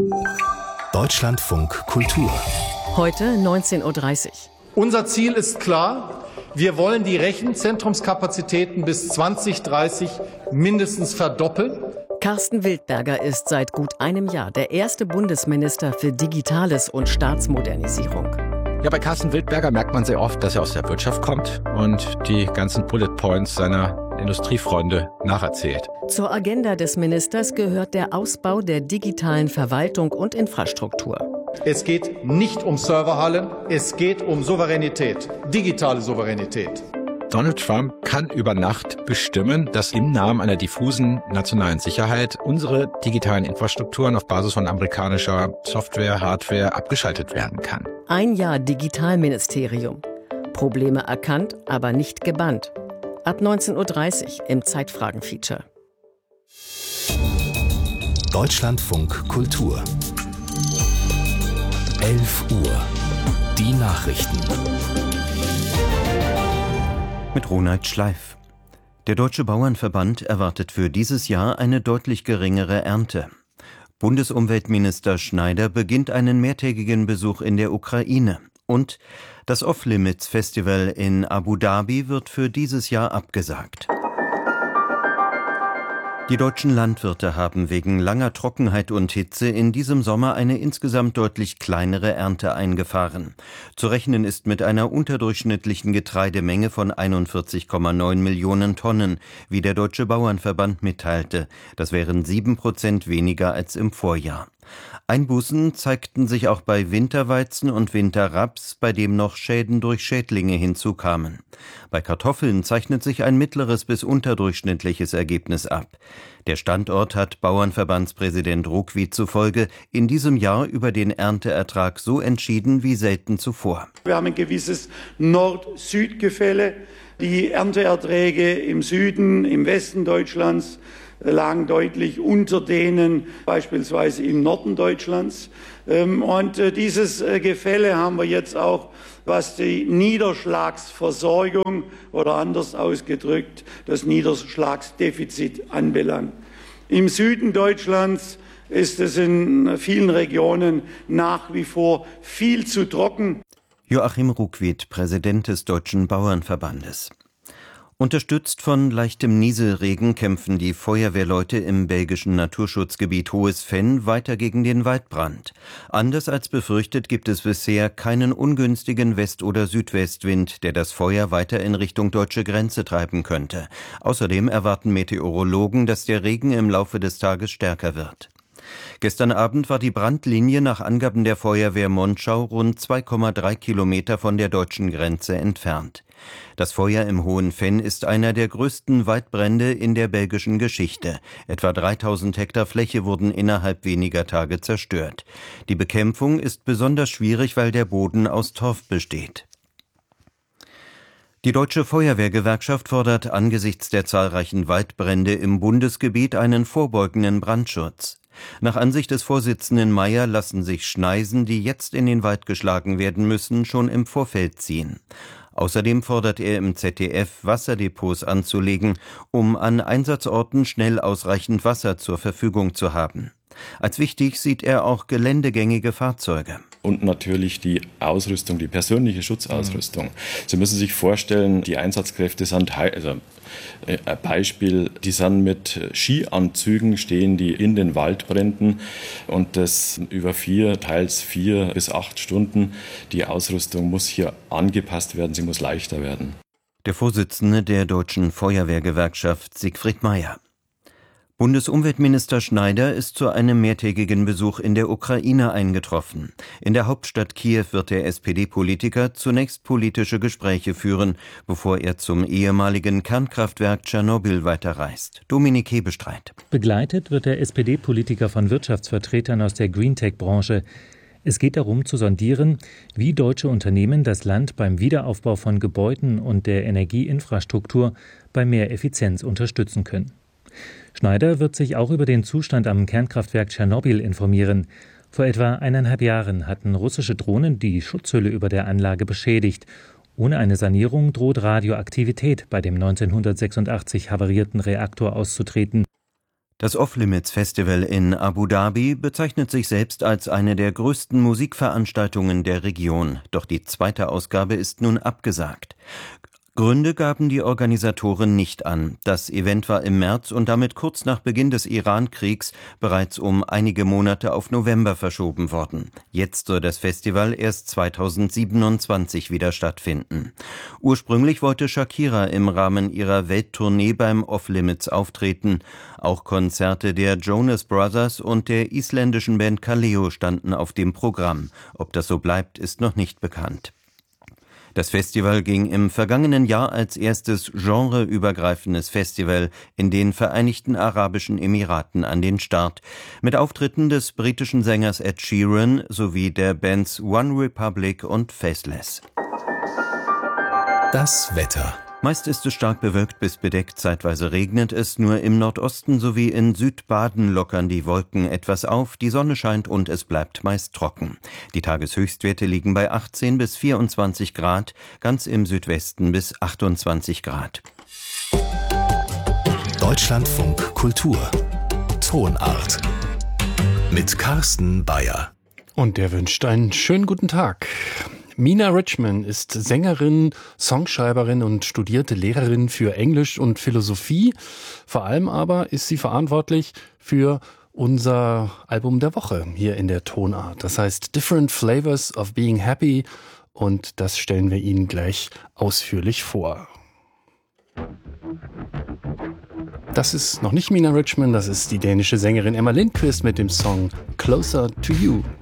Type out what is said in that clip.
Deutschlandfunk Kultur. Heute 19:30 Uhr. Unser Ziel ist klar. Wir wollen die Rechenzentrumskapazitäten bis 2030 mindestens verdoppeln. Carsten Wildberger ist seit gut einem Jahr der erste Bundesminister für Digitales und Staatsmodernisierung. Ja, bei Carsten Wildberger merkt man sehr oft, dass er aus der Wirtschaft kommt und die ganzen Bullet Points seiner Industriefreunde nacherzählt. Zur Agenda des Ministers gehört der Ausbau der digitalen Verwaltung und Infrastruktur. Es geht nicht um Serverhallen, es geht um Souveränität, digitale Souveränität. Donald Trump kann über Nacht bestimmen, dass im Namen einer diffusen nationalen Sicherheit unsere digitalen Infrastrukturen auf Basis von amerikanischer Software, Hardware abgeschaltet werden kann. Ein Jahr Digitalministerium. Probleme erkannt, aber nicht gebannt. Ab 19:30 Uhr im Zeitfragen-Feature. Deutschlandfunk Kultur. 11 Uhr. Die Nachrichten. Mit Ronald Schleif. Der Deutsche Bauernverband erwartet für dieses Jahr eine deutlich geringere Ernte. Bundesumweltminister Schneider beginnt einen mehrtägigen Besuch in der Ukraine. Und das Off-Limits-Festival in Abu Dhabi wird für dieses Jahr abgesagt. Die deutschen Landwirte haben wegen langer Trockenheit und Hitze in diesem Sommer eine insgesamt deutlich kleinere Ernte eingefahren. Zu rechnen ist mit einer unterdurchschnittlichen Getreidemenge von 41,9 Millionen Tonnen, wie der Deutsche Bauernverband mitteilte. Das wären 7% weniger als im Vorjahr. Einbußen zeigten sich auch bei Winterweizen und Winterraps, bei dem noch Schäden durch Schädlinge hinzukamen. Bei Kartoffeln zeichnet sich ein mittleres bis unterdurchschnittliches Ergebnis ab. Der Standort hat Bauernverbandspräsident Ruckwied zufolge in diesem Jahr über den Ernteertrag so entschieden wie selten zuvor. Wir haben ein gewisses Nord-Süd-Gefälle. Die Ernteerträge im Süden, im Westen Deutschlands lagen deutlich unter denen beispielsweise im Norden Deutschlands. Und dieses Gefälle haben wir jetzt auch, was die Niederschlagsversorgung oder anders ausgedrückt das Niederschlagsdefizit anbelangt. Im Süden Deutschlands ist es in vielen Regionen nach wie vor viel zu trocken. Joachim Ruckwied, Präsident des Deutschen Bauernverbandes. Unterstützt von leichtem Nieselregen kämpfen die Feuerwehrleute im belgischen Naturschutzgebiet Hohes Venn weiter gegen den Waldbrand. Anders als befürchtet gibt es bisher keinen ungünstigen West- oder Südwestwind, der das Feuer weiter in Richtung deutsche Grenze treiben könnte. Außerdem erwarten Meteorologen, dass der Regen im Laufe des Tages stärker wird. Gestern Abend war die Brandlinie nach Angaben der Feuerwehr Monschau rund 2,3 Kilometer von der deutschen Grenze entfernt. Das Feuer im Hohen Venn ist einer der größten Waldbrände in der belgischen Geschichte. Etwa 3000 Hektar Fläche wurden innerhalb weniger Tage zerstört. Die Bekämpfung ist besonders schwierig, weil der Boden aus Torf besteht. Die Deutsche Feuerwehrgewerkschaft fordert angesichts der zahlreichen Waldbrände im Bundesgebiet einen vorbeugenden Brandschutz. Nach Ansicht des Vorsitzenden Mayer lassen sich Schneisen, die jetzt in den Wald geschlagen werden müssen, schon im Vorfeld ziehen. Außerdem fordert er im ZDF, Wasserdepots anzulegen, um an Einsatzorten schnell ausreichend Wasser zur Verfügung zu haben. Als wichtig sieht er auch geländegängige Fahrzeuge. Und natürlich die Ausrüstung, die persönliche Schutzausrüstung. Sie müssen sich vorstellen, die Einsatzkräfte sind, also ein Beispiel, die sind mit Skianzügen, stehen die in den Waldbränden und das über 4 bis 8 Stunden. Die Ausrüstung muss hier angepasst werden, sie muss leichter werden. Der Vorsitzende der Deutschen Feuerwehrgewerkschaft Siegfried Mayer. Bundesumweltminister Schneider ist zu einem mehrtägigen Besuch in der Ukraine eingetroffen. In der Hauptstadt Kiew wird der SPD-Politiker zunächst politische Gespräche führen, bevor er zum ehemaligen Kernkraftwerk Tschernobyl weiterreist. Dominik Hebestreit. Begleitet wird der SPD-Politiker von Wirtschaftsvertretern aus der Greentech-Branche. Es geht darum zu sondieren, wie deutsche Unternehmen das Land beim Wiederaufbau von Gebäuden und der Energieinfrastruktur bei mehr Effizienz unterstützen können. Schneider wird sich auch über den Zustand am Kernkraftwerk Tschernobyl informieren. Vor etwa 1,5 Jahren hatten russische Drohnen die Schutzhülle über der Anlage beschädigt. Ohne eine Sanierung droht Radioaktivität bei dem 1986 havarierten Reaktor auszutreten. Das Off-Limits-Festival in Abu Dhabi bezeichnet sich selbst als eine der größten Musikveranstaltungen der Region. Doch die zweite Ausgabe ist nun abgesagt. Gründe gaben die Organisatoren nicht an. Das Event war im März und damit kurz nach Beginn des Iran-Kriegs bereits um einige Monate auf November verschoben worden. Jetzt soll das Festival erst 2027 wieder stattfinden. Ursprünglich wollte Shakira im Rahmen ihrer Welttournee beim Off-Limits auftreten. Auch Konzerte der Jonas Brothers und der isländischen Band Kaleo standen auf dem Programm. Ob das so bleibt, ist noch nicht bekannt. Das Festival ging im vergangenen Jahr als erstes genreübergreifendes Festival in den Vereinigten Arabischen Emiraten an den Start, mit Auftritten des britischen Sängers Ed Sheeran sowie der Bands One Republic und Faceless. Das Wetter. Meist ist es stark bewölkt bis bedeckt, zeitweise regnet es, nur im Nordosten sowie in Südbaden lockern die Wolken etwas auf, die Sonne scheint und es bleibt meist trocken. Die Tageshöchstwerte liegen bei 18 bis 24 Grad, ganz im Südwesten bis 28 Grad. Deutschlandfunk Kultur. Tonart. Mit Carsten Bayer. Und der wünscht einen schönen guten Tag. Mina Richman ist Sängerin, Songschreiberin und studierte Lehrerin für Englisch und Philosophie. Vor allem aber ist sie verantwortlich für unser Album der Woche hier in der Tonart. Das heißt Different Flavors of Being Happy und das stellen wir Ihnen gleich ausführlich vor. Das ist noch nicht Mina Richman, das ist die dänische Sängerin Emma Lindqvist mit dem Song Closer to You.